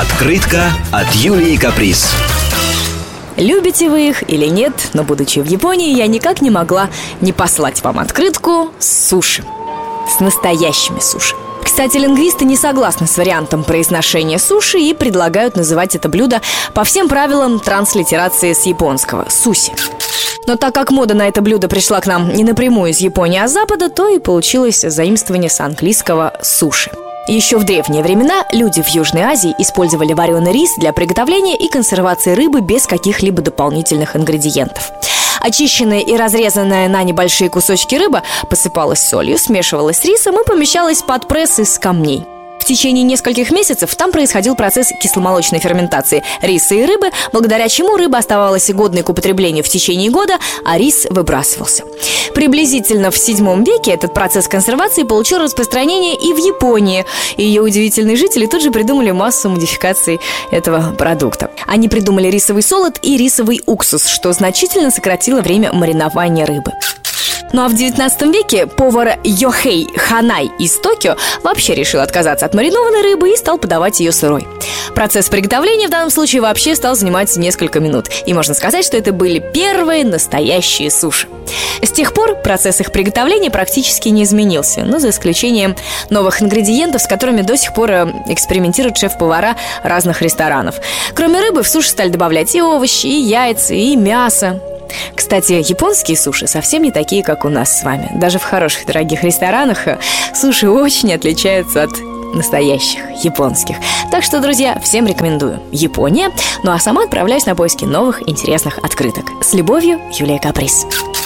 Открытка от Юлии Каприз. Любите вы их или нет, но, будучи в Японии, я никак не могла не послать вам открытку с суши. С настоящими суши. Кстати, лингвисты не согласны с вариантом произношения суши и предлагают называть это блюдо по всем правилам транслитерации с японского – суси. Но так как мода на это блюдо пришла к нам не напрямую из Японии, а с Запада, то и получилось заимствование с английского «суши». Еще в древние времена люди в Южной Азии использовали вареный рис для приготовления и консервации рыбы без каких-либо дополнительных ингредиентов. Очищенная и разрезанная на небольшие кусочки рыба посыпалась солью, смешивалась с рисом и помещалась под пресс из камней. В течение нескольких месяцев там происходил процесс кисломолочной ферментации риса и рыбы, благодаря чему рыба оставалась годной к употреблению в течение года, а рис выбрасывался. Приблизительно в VII веке этот процесс консервации получил распространение и в Японии. И ее удивительные жители тут же придумали массу модификаций этого продукта. Они придумали рисовый солод и рисовый уксус, что значительно сократило время маринования рыбы. Ну а в 19 веке повар Йохэй Ханай из Токио вообще решил отказаться от маринованной рыбы и стал подавать ее сырой. Процесс приготовления в данном случае вообще стал занимать несколько минут. И можно сказать, что это были первые настоящие суши. С тех пор процесс их приготовления практически не изменился, но за исключением новых ингредиентов, с которыми до сих пор экспериментируют шеф-повара разных ресторанов. Кроме рыбы в суши стали добавлять и овощи, и яйца, и мясо. Кстати, японские суши совсем не такие, как у нас с вами. Даже в хороших дорогих ресторанах суши очень отличаются от настоящих японских. Так что, друзья, всем рекомендую. Япония. Ну а сама отправляюсь на поиски новых интересных открыток. С любовью, Юлия Каприз.